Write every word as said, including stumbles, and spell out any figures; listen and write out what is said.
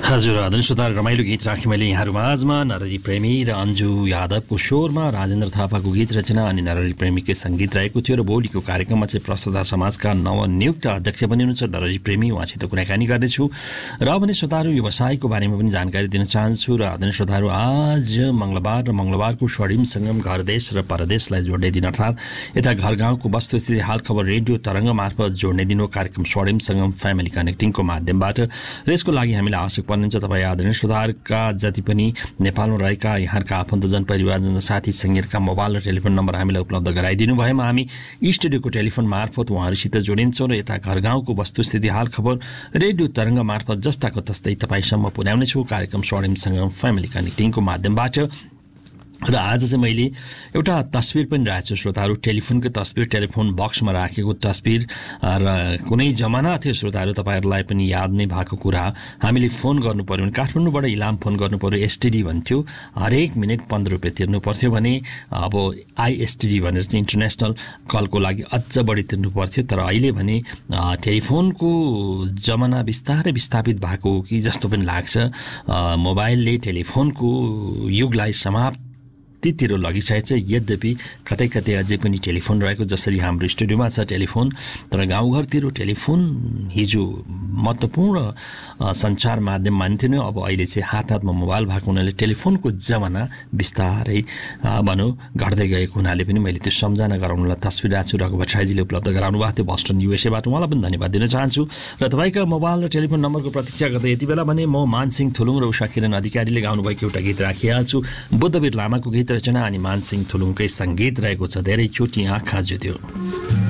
हजुर आदरणीय श्रोता, रमाइलो गीत राखेँ मैले यहाँहरू माझमा। नरहरी प्रेमी र अन्जु यादवको स्वरमा राजेन्द्र थापाको गीत रचना अनि नरहरी प्रेमीकै सङ्गीत रहेको थियो। र भोलिको कार्यक्रममा चाहिँ प्रस्तुता समाजका नवनियुक्त अध्यक्ष पनि हुनुहुन्छ नरहरी प्रेमी, उहाँसित कुराकानी गर्दैछु। र भने श्रोताहरू, व्यवसायको बारेमा पनि जानकारी दिन चाहन्छु। र आदरणीय श्रोताहरू, आज मङ्गलबार र मङ्गलबारको स्वर्णिम सङ्गम घर देश र परदेशलाई जोड्ने दिन, अर्थात् यता घर गाउँको वस्तुस्थिति हाल खबर रेडियो तरङ्ग मार्फत जोड्ने दिन हो कार्यक्रम स्वर्णिम सङ्गम फ्यामिली कनेक्टिङको माध्यमबाट। र यसको लागि हामीलाई आवश्यक पर्नुहुन्छ तपाईँ आदरणीय श्रोताहरूका जति पनि नेपालमा रहेका यहाँका आफन्तजन, परिवारजन, साथी सङ्गीहरूका मोबाइल र टेलिफोन नम्बर हामीलाई उपलब्ध गराइदिनु भएमा हामी स्टुडियोको टेलिफोन मार्फत उहाँहरूसित जोडिन्छौँ र यता घर गाउँको वस्तुस्थिति हाल खबर रेडियो तरङ्ग मार्फत जस्ताको तस्तै तपाईँसम्म पुर्याउनेछु कार्यक्रम स्वर्णिम सङ्गम फ्यामिली कनेक्टिङको माध्यमबाट। र आज चाहिँ मैले एउटा तस्बिर पनि राखेको छु श्रोताहरू, टेलिफोनको तस्बिर, टेलिफोन बक्समा राखेको तस्बिर। र कुनै जमाना थियो श्रोताहरू, तपाईँहरूलाई पनि याद नै भएको कुरा, हामीले फोन गर्नु पऱ्यो भने काठमाडौँबाट इलाम फोन गर्नु पऱ्यो, एसटिडी भन्थ्यो, हरेक मिनट पन्ध्र रुपियाँ तिर्नु पर्थ्यो भने अब आइएसटिडी भनेर चाहिँ इन्टरनेसनल कलको लागि अझ बढी तिर्नु पर्थ्यो। तर अहिले भने टेलिफोनको जमाना बिस्तारै विस्थापित भएको हो कि जस्तो पनि लाग्छ। मोबाइलले टेलिफोनको युगलाई समाप्त तिर लगिसकेको छ। यद्यपि कतै कतै अझै पनि टेलिफोन रहेको, जसरी हाम्रो स्टुडियोमा छ टेलिफोन, तर गाउँघरतिर टेलिफोन हिजो महत्त्वपूर्ण सञ्चार माध्यम मान्थ्यो नि, अब अहिले चाहिँ हात हातमा मोबाइल भएको हुनाले टेलिफोनको जमाना बिस्तारै भनौँ घट्दै गएको हुनाले पनि मैले त्यो सम्झना गराउनुलाई तस्बिर राख्छु। रघु भट्टराईजीले उपलब्ध गराउनु भएको थियो बस्टन युएसएबाट, उहाँलाई पनि धन्यवाद दिन चाहन्छु। र तपाईँका मोबाइल र टेलिफोन नम्बरको प्रतीक्षा गर्दै यति बेला भने म मानसिंह थुलुङ र उषा किरण अधिकारीले गाउनुभएको एउटा गीत राखिहाल्छु। बुद्धवीर लामाको गीत रचना अनि मानसिंह थुलुङकै सङ्गीत रहेको छ, धेरै चोटि आँखा जुत्यो।